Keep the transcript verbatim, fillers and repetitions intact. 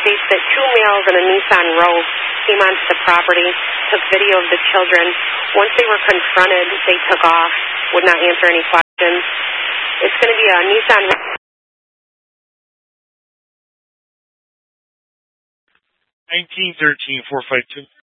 states that two males in a Nissan Rogue came onto the property, took video of the children. Once they were confronted, they took off, would not answer any questions. It's going to be a Nissan. nineteen thirteen four five two.